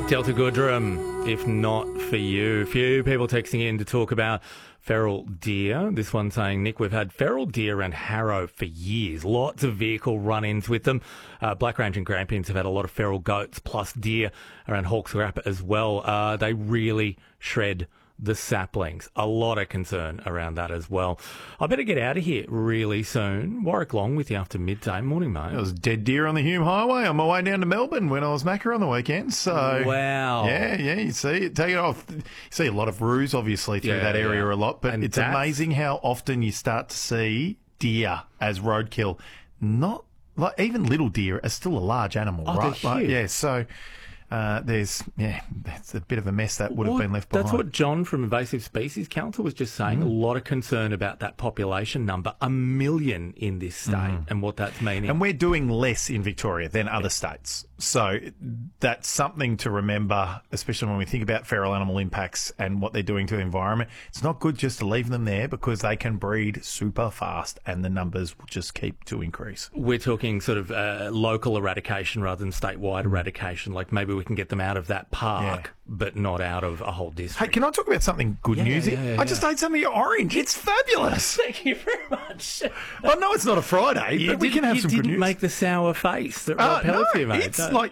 Delta Goodrum, if not for you. Few people texting in to talk about feral deer. This one saying, Nick, we've had feral deer around Harrow for years. Lots of vehicle run-ins with them. Black Range and Grampians have had a lot of feral goats plus deer around Hawke's Gap as well. They really shred the saplings. A lot of concern around that as well. I better get out of here really soon. Warwick Long with you after midday. Morning, mate. There was dead deer on the Hume Highway on my way down to Melbourne when I was Macca on the weekend. So wow. Yeah, you see it. Take it off. You see a lot of roos, obviously, through that area a lot. But it's amazing how often you start to see deer as roadkill. Not like even little deer are still a large animal, right? They're huge. Yeah, so that's a bit of a mess that would have been left behind. That's what John from Invasive Species Council was just saying. A lot of concern about that population number, 1 million in this state, and what that's meaning. And we're doing less in Victoria than other states. So that's something to remember, especially when we think about feral animal impacts and what they're doing to the environment. It's not good just to leave them there because they can breed super fast and the numbers will just keep to increase. We're talking sort of local eradication rather than statewide eradication. Like maybe we can get them out of that park, but not out of a whole district. Hey, can I talk about something good newsy? I just ate some of your orange. It's fabulous. Thank you very much. I know it's not a Friday, but we can have some good news. You didn't make the sour face that Rob Pelletier made. It's like,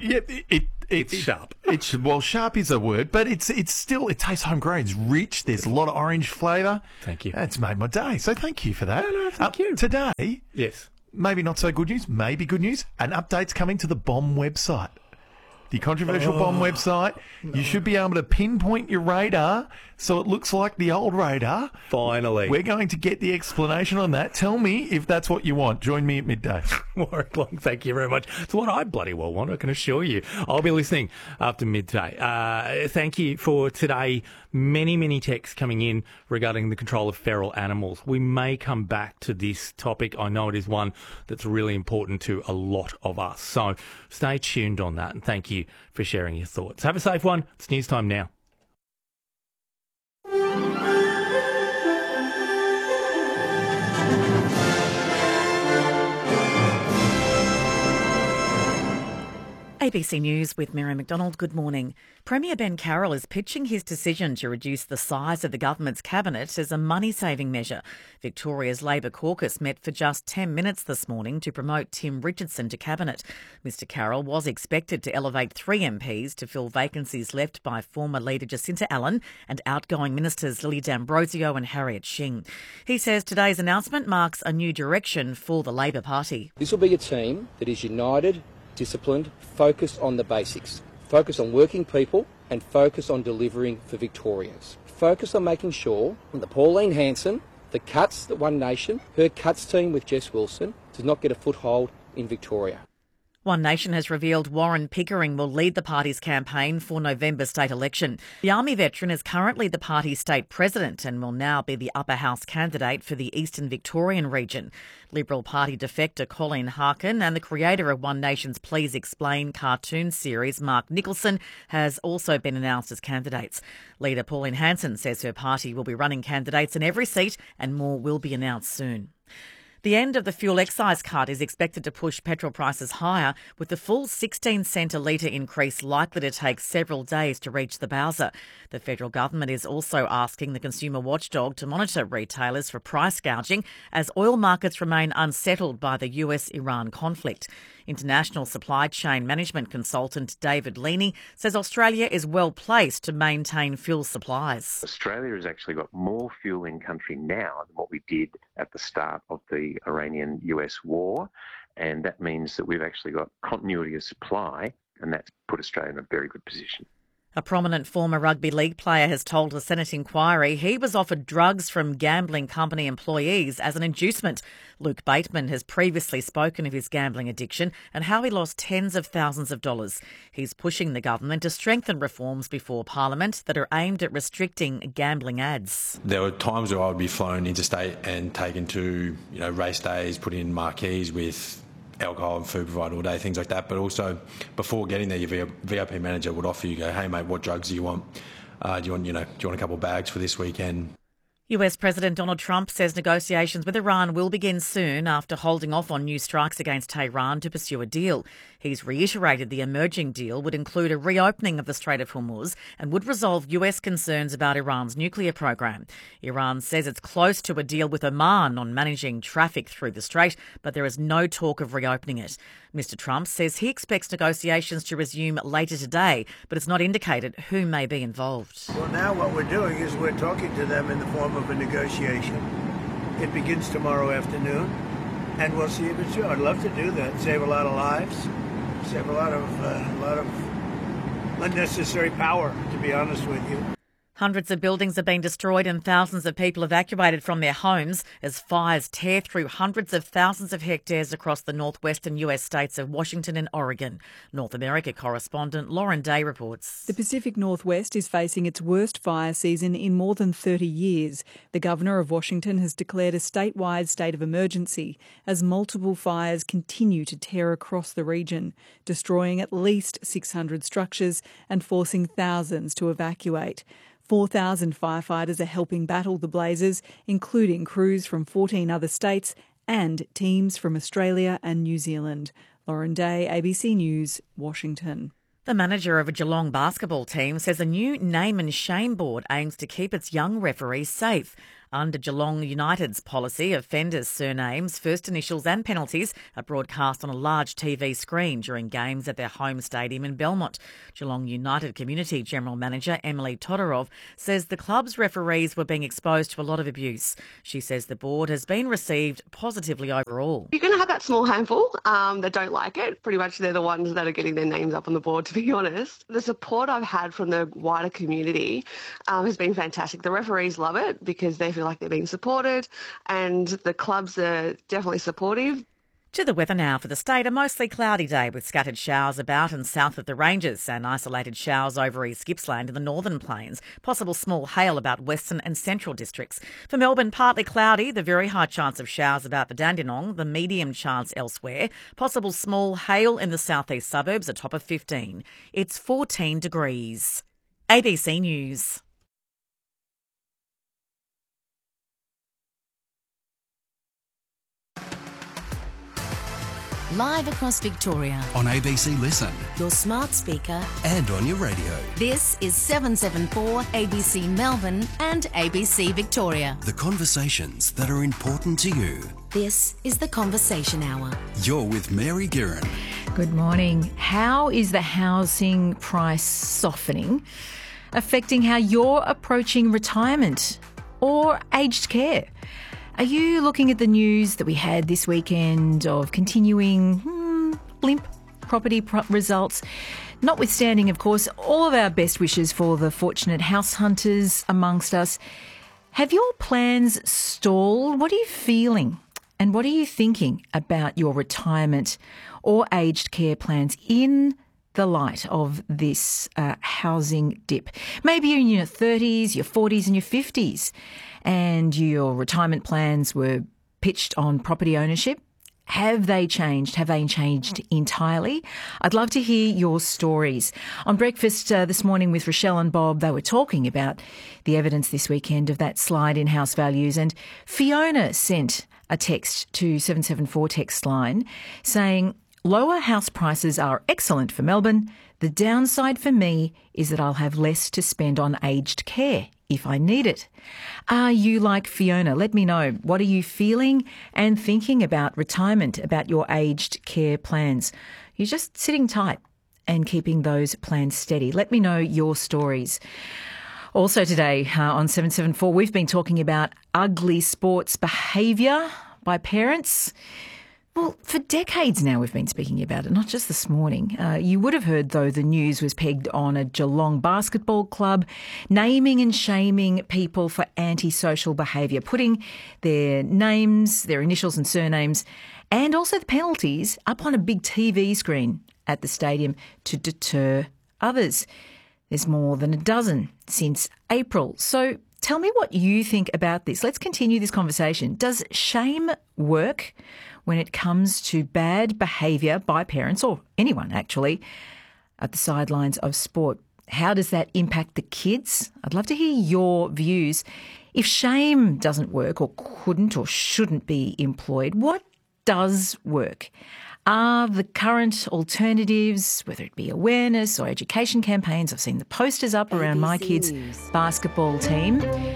it's sharp. Sharp is a word, but it tastes homegrown. It's rich. There's a lot of orange flavour. Thank you. That's made my day. So thank you for that. No, thank you. Today, yes, maybe not so good news, maybe good news. An update's coming to the BOM website. The controversial BOM website. No. You should be able to pinpoint your radar so it looks like the old radar. Finally. We're going to get the explanation on that. Tell me if that's what you want. Join me at midday. Warwick Long, thank you very much. It's what I bloody well want, I can assure you. I'll be listening after midday. Thank you for today. Many, many texts coming in regarding the control of feral animals. We may come back to this topic. I know it is one that's really important to a lot of us. So stay tuned on that, and thank you for sharing your thoughts. Have a safe one. It's news time now. ABC News with Mary McDonald. Good morning. Premier Ben Carroll is pitching his decision to reduce the size of the government's cabinet as a money-saving measure. Victoria's Labor caucus met for just 10 minutes this morning to promote Tim Richardson to cabinet. Mr Carroll was expected to elevate 3 MPs to fill vacancies left by former leader Jacinta Allan and outgoing ministers Lily D'Ambrosio and Harriet Shing. He says today's announcement marks a new direction for the Labor Party. This will be a team that is united, disciplined, focused on the basics, focused on working people and focused on delivering for Victorians. Focused on making sure that Pauline Hanson, the Cuts, the One Nation, her Cuts team with Jess Wilson, does not get a foothold in Victoria. One Nation has revealed Warren Pickering will lead the party's campaign for November state election. The Army veteran is currently the party's state president and will now be the upper house candidate for the Eastern Victorian region. Liberal Party defector Colleen Harkin and the creator of One Nation's Please Explain cartoon series, Mark Nicholson, has also been announced as candidates. Leader Pauline Hanson says her party will be running candidates in every seat and more will be announced soon. The end of the fuel excise cut is expected to push petrol prices higher, with the full 16 cent a litre increase likely to take several days to reach the bowser. The federal government is also asking the consumer watchdog to monitor retailers for price gouging as oil markets remain unsettled by the US-Iran conflict. International supply chain management consultant David Leaney says Australia is well placed to maintain fuel supplies. Australia has actually got more fuel in country now than what we did at the start of the Iranian-US war, and that means that we've actually got continuity of supply, and that's put Australia in a very good position. A prominent former rugby league player has told the Senate inquiry he was offered drugs from gambling company employees as an inducement. Luke Bateman has previously spoken of his gambling addiction and how he lost tens of thousands of dollars. He's pushing the government to strengthen reforms before Parliament that are aimed at restricting gambling ads. There were times where I would be flown interstate and taken to, race days, put in marquees with alcohol and food provided all day, things like that. But also, before getting there, your VIP manager would offer you, hey mate, what drugs do you want? Do you want a couple of bags for this weekend? US President Donald Trump says negotiations with Iran will begin soon after holding off on new strikes against Tehran to pursue a deal. He's reiterated the emerging deal would include a reopening of the Strait of Hormuz and would resolve US concerns about Iran's nuclear program. Iran says it's close to a deal with Oman on managing traffic through the strait, but there is no talk of reopening it. Mr. Trump says he expects negotiations to resume later today, but it's not indicated who may be involved. Well, now what we're doing is we're talking to them in the form of a negotiation. It begins tomorrow afternoon, and we'll see if it's true. I'd love to do that, save a lot of lives, save a lot of unnecessary power, to be honest with you. Hundreds of buildings have been destroyed and thousands of people evacuated from their homes as fires tear through hundreds of thousands of hectares across the northwestern US states of Washington and Oregon. North America correspondent Lauren Day reports. The Pacific Northwest is facing its worst fire season in more than 30 years. The Governor of Washington has declared a statewide state of emergency as multiple fires continue to tear across the region, destroying at least 600 structures and forcing thousands to evacuate. 4,000 firefighters are helping battle the blazes, including crews from 14 other states and teams from Australia and New Zealand. Lauren Day, ABC News, Washington. The manager of a Geelong basketball team says a new name and shame board aims to keep its young referees safe. Under Geelong United's policy, offenders' surnames, first initials and penalties are broadcast on a large TV screen during games at their home stadium in Belmont. Geelong United Community General Manager Emily Todorov says the club's referees were being exposed to a lot of abuse. She says the board has been received positively overall. You're going to have that small handful that don't like it. Pretty much they're the ones that are getting their names up on the board, to be honest. The support I've had from the wider community has been fantastic. The referees love it because they feel like they're being supported, and the clubs are definitely supportive. To the weather now for the state, a mostly cloudy day with scattered showers about and south of the ranges and isolated showers over East Gippsland in the northern plains. Possible small hail about western and central districts. For Melbourne, partly cloudy, the very high chance of showers about the Dandenong, the medium chance elsewhere. Possible small hail in the southeast suburbs, a top of 15. It's 14 degrees. ABC News. Live across Victoria. On ABC Listen. Your smart speaker. And on your radio. This is 774 ABC Melbourne and ABC Victoria. The conversations that are important to you. This is The Conversation Hour. You're with Mary Guerin. Good morning. How is the housing price softening affecting how you're approaching retirement or aged care? Are you looking at the news that we had this weekend of continuing blimp property results? Notwithstanding, of course, all of our best wishes for the fortunate house hunters amongst us. Have your plans stalled? What are you feeling? And what are you thinking about your retirement or aged care plans in the light of this housing dip? Maybe you're in your 30s, your 40s and your 50s. And your retirement plans were pitched on property ownership. Have they changed? Have they changed entirely? I'd love to hear your stories. On breakfast this morning with Rochelle and Bob, they were talking about the evidence this weekend of that slide in house values. And Fiona sent a text to 774 text line saying, lower house prices are excellent for Melbourne. The downside for me is that I'll have less to spend on aged care if I need it. Are you like Fiona? Let me know. What are you feeling and thinking about retirement, about your aged care plans? You're just sitting tight and keeping those plans steady. Let me know your stories. Also today on 774, we've been talking about ugly sports behaviour by parents. Well, for decades now we've been speaking about it, not just this morning. You would have heard, though, the news was pegged on a Geelong basketball club naming and shaming people for antisocial behaviour, putting their names, their initials and surnames, and also the penalties up on a big TV screen at the stadium to deter others. There's more than a dozen since April. So tell me what you think about this. Let's continue this conversation. Does shame work when it comes to bad behaviour by parents, or anyone actually, at the sidelines of sport? How does that impact the kids? I'd love to hear your views. If shame doesn't work or couldn't or shouldn't be employed, what does work? Are the current alternatives, whether it be awareness or education campaigns, I've seen the posters up around my kids' basketball team.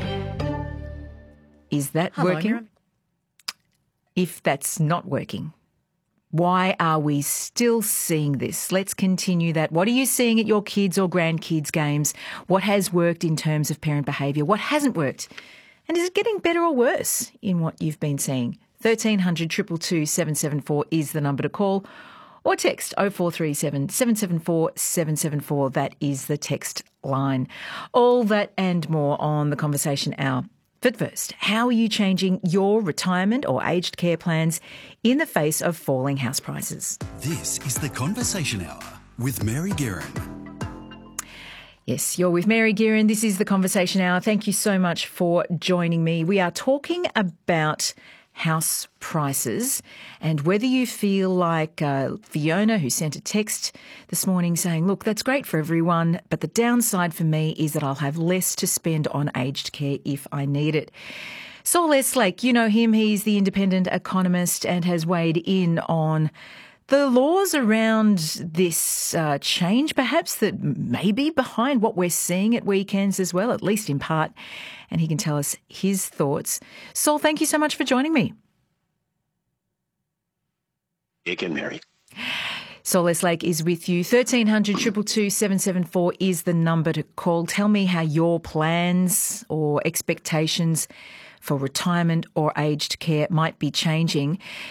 Is that working? Miriam. If that's not working, why are we still seeing this? Let's continue that. What are you seeing at your kids' or grandkids' games? What has worked in terms of parent behaviour? What hasn't worked? And is it getting better or worse in what you've been seeing? 1300 222 774 is the number to call, or text 0437 774 774. That is the text line. All that and more on the Conversation Hour. But first, how are you changing your retirement or aged care plans in the face of falling house prices? This is the Conversation Hour with Mary Guerin. Yes, you're with Mary Guerin. This is the Conversation Hour. Thank you so much for joining me. We are talking about house prices and whether you feel like Fiona, who sent a text this morning saying, look, that's great for everyone, but the downside for me is that I'll have less to spend on aged care if I need it. Saul Eslake, you know him, he's the independent economist and has weighed in on the laws around this change, perhaps, that may be behind what we're seeing at weekends as well, at least in part. And he can tell us his thoughts. Saul, thank you so much for joining me. Again, Mary. Saul Eslake is with you. 1300 222 774 is the number to call. Tell me how your plans or expectations for retirement or aged care might be changing.